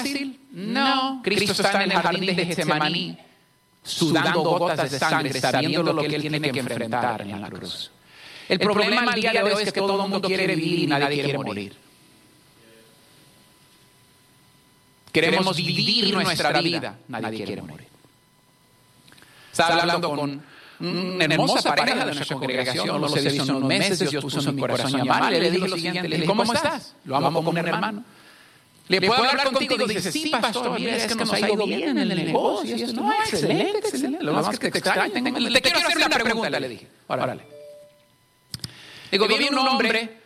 fácil? No. Cristo está en el jardín de Getsemaní, sudando gotas de sangre, sabiendo lo que Él tiene que enfrentar en la cruz. El problema al día de hoy es que todo el mundo quiere vivir y nadie quiere morir. Queremos vivir nuestra vida, nadie quiere morir. Estaba hablando con una hermosa pareja de nuestra congregación, no los he visto en unos meses, Dios puso en mi corazón llamarle, le dije lo siguiente, le dije, ¿cómo estás? Lo amo como un hermano. ¿Le puedo hablar contigo? Dice, sí, pastor, mira, es que nos ha ido bien en el negocio. No, excelente, excelente. Lo más que te extraño, te quiero hacer una pregunta, le dije. Órale. Digo, viene un hombre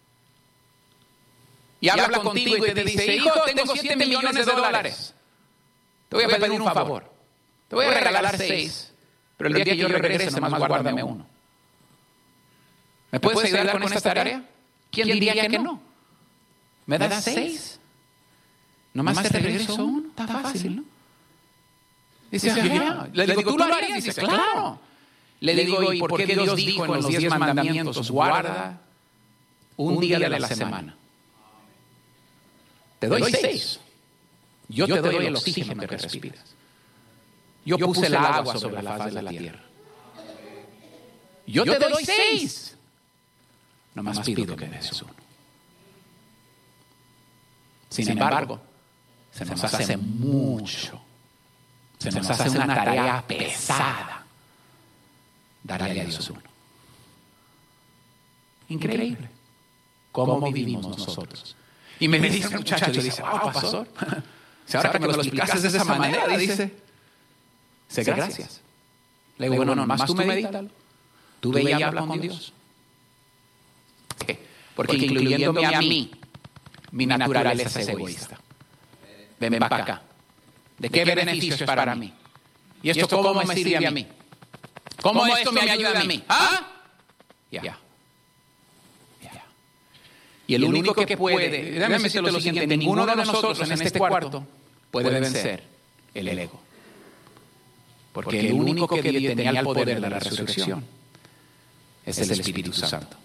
y habla contigo y te dice, hijo, tengo 7 millones de dólares. Te voy a pedir un favor. Te voy a regalar 6, pero el día que yo regrese, nomás guárdame uno. ¿Me puedes ayudar con esta tarea? ¿Quién diría que no? ¿Me das 6? Nomás te regreso uno. Está fácil, ¿no? Dice, le digo, ¿tú lo harías? Dice, claro. Le digo, ¿y por qué Dios dijo en los 10 mandamientos, guarda un día de la semana? Te doy 6. Yo te doy el oxígeno que respiras. Yo puse el agua sobre la faz de la tierra. Yo te doy 6. Nomás pido que me des uno. Sin embargo, se nos hace mucho. Se nos hace una tarea pesada darle a Dios uno. Increíble. ¿Cómo vivimos nosotros? Y me dice el muchacho, dice, wow, pastor, ahora que me lo explicaste de esa manera, dice, gracias. Le digo, bueno, nomás tú medítalo. Tú ve y habla con Dios. ¿Qué? Porque incluyéndome a mí, mi naturaleza es egoísta. Ven para acá. ¿De qué beneficio es para mí? ¿Y esto cómo me sirve a mí? ¿Cómo esto me ayuda a mí? ¿Ah? Ya. Y el único que puede, déjame decirte lo siguiente, ninguno de nosotros en este cuarto puede vencer el ego. Porque el único que tenía el poder de la resurrección es el Espíritu Santo.